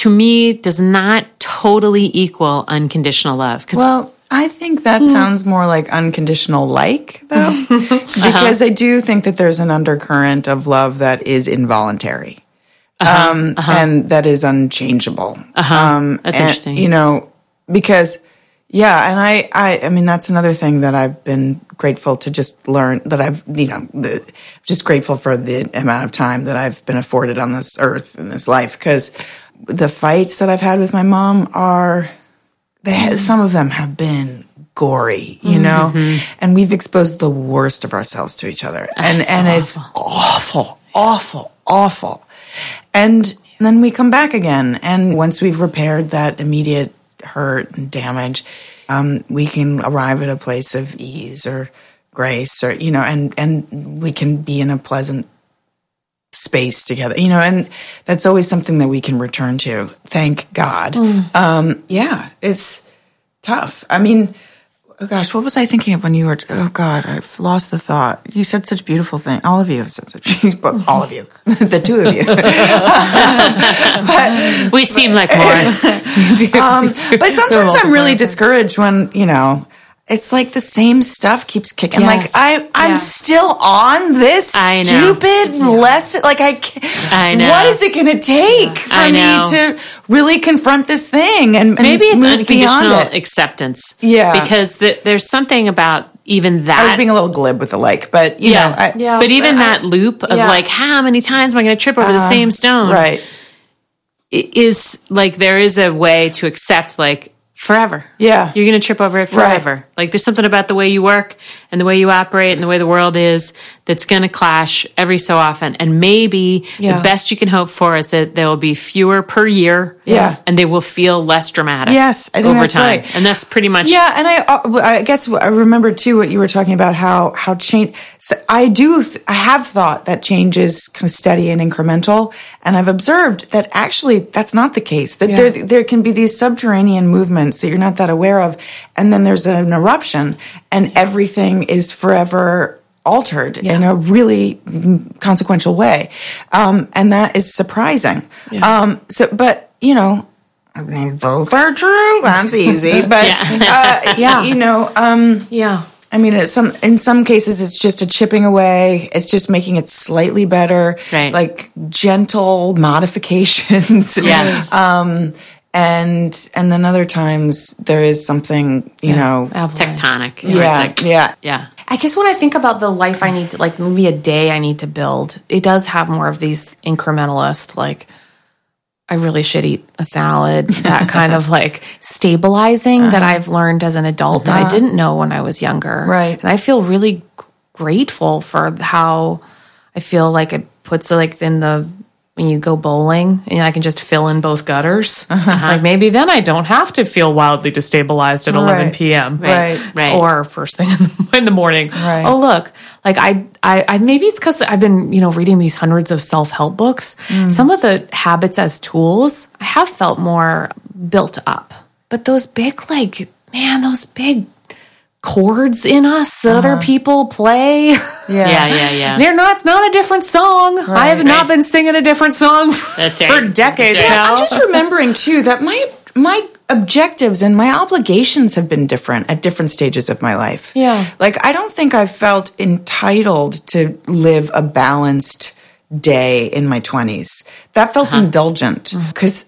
to me, does not totally equal unconditional love. Well, I think that sounds more like unconditional though, because I do think that there's an undercurrent of love that is involuntary. And that is unchangeable. That's interesting. You know, because, and I mean, that's another thing that I've been grateful to just learn, that I've, just grateful for the amount of time that I've been afforded on this earth in this life. Because the fights that I've had with my mom some of them have been gory, you know, and we've exposed the worst of ourselves to each other. And it's awful, awful, awful. And then we come back again. And once we've repaired that immediate hurt and damage, we can arrive at a place of ease or grace, or, and we can be in a pleasant space together, and that's always something that we can return to. Thank God. It's tough. I mean, oh gosh, what was I thinking of when you were, oh God, I've lost the thought. You said such beautiful things. All of you have said such, but all of you, the two of you. We seem like more. But sometimes I'm really discouraged when, it's like the same stuff keeps kicking. Yes. Like I'm still on this stupid lesson. Like I know. What is it going to take for me to really confront this thing and maybe it's move beyond unconditional it? Acceptance. Yeah, because there's something about even that. I was being a little glib with the but you know, but even that loop of like, how many times am I going to trip over the same stone? Right. Is like there is a way to accept forever. Yeah. You're going to trip over it forever. Right. Like there's something about the way you work and the way you operate and the way the world is that's going to clash every so often. And maybe the best you can hope for is that there will be fewer per year. Yeah. And they will feel less dramatic. Yes. I think over that's time. Right. And that's pretty much. Yeah. And I guess I remember too what you were talking about, how change. So I have thought that change is kind of steady and incremental. And I've observed that actually that's not the case. That there can be these subterranean movements that you're not that aware of, and then there's an eruption, and everything is forever altered in a really consequential way, and that is surprising. Yeah. But I mean, both are true. That's easy, but I mean, in some cases, it's just a chipping away. It's just making it slightly better, like gentle modifications. Yes. And then other times there is something, tectonic. Yeah. I guess when I think about the life I need to, maybe a day I need to build, it does have more of these incrementalist, I really should eat a salad, that kind of stabilizing that I've learned as an adult that I didn't know when I was younger. Right. And I feel really grateful for how I feel like it puts when you go bowling and I can just fill in both gutters. Maybe then I don't have to feel wildly destabilized at 11 p.m. Right. Or first thing in the morning. Right. Oh, look, I maybe it's because I've been, reading these hundreds of self-help books. Some of the habits as tools I have felt more built up, but those big, those big chords in us that other people play. Yeah. It's not a different song. Right, I have not been singing a different song for decades now. I'm just remembering too that my objectives and my obligations have been different at different stages of my life. Yeah. I don't think I've felt entitled to live a balanced day in my 20s. That felt indulgent because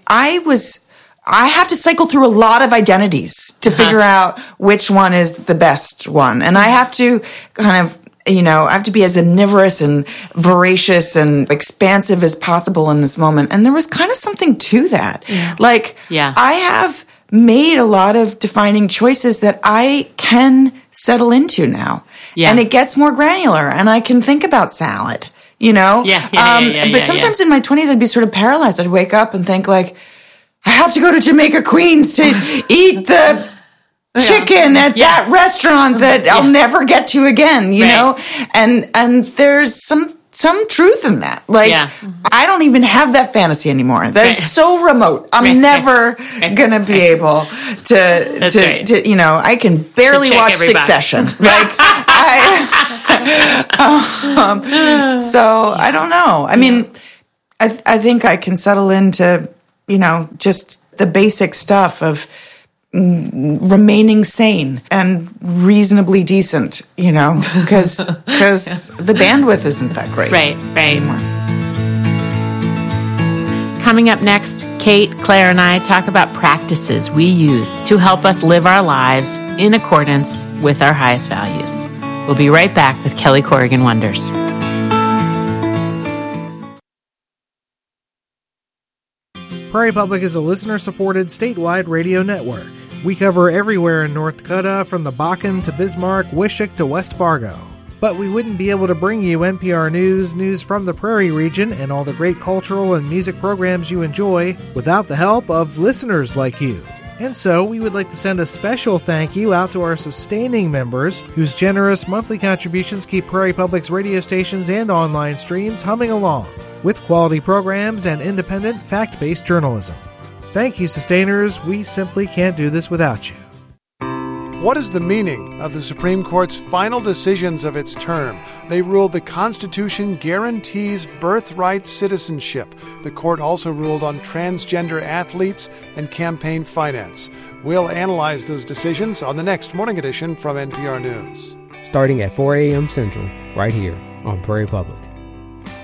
I have to cycle through a lot of identities to figure out which one is the best one. And I have to kind of, I have to be as omnivorous and voracious and expansive as possible in this moment. And there was kind of something to that. Yeah. I have made a lot of defining choices that I can settle into now. Yeah. And it gets more granular and I can think about salad, But sometimes in my 20s, I'd be sort of paralyzed. I'd wake up and think I have to go to Jamaica Queens to eat the chicken at that restaurant that I'll never get to again, you know? And there's some truth in that. I don't even have that fantasy anymore. That's so remote. I'm never going to be able to, I can barely watch Succession. So I don't know. I mean, I think I can settle into just the basic stuff of remaining sane and reasonably decent, because the bandwidth isn't that great. Right. Anymore. Coming up next, Kate, Claire, and I talk about practices we use to help us live our lives in accordance with our highest values. We'll be right back with Kelly Corrigan Wonders. Prairie Public is a listener-supported statewide radio network. We cover everywhere in North Dakota, from the Bakken to Bismarck, Wishock to West Fargo. But we wouldn't be able to bring you NPR news from the Prairie region, and all the great cultural and music programs you enjoy without the help of listeners like you. And so we would like to send a special thank you out to our sustaining members, whose generous monthly contributions keep Prairie Public's radio stations and online streams humming along with quality programs and independent, fact-based journalism. Thank you, sustainers. We simply can't do this without you. What is the meaning of the Supreme Court's final decisions of its term? They ruled the Constitution guarantees birthright citizenship. The court also ruled on transgender athletes and campaign finance. We'll analyze those decisions on the next Morning Edition from NPR News. Starting at 4 a.m. Central, right here on Prairie Public.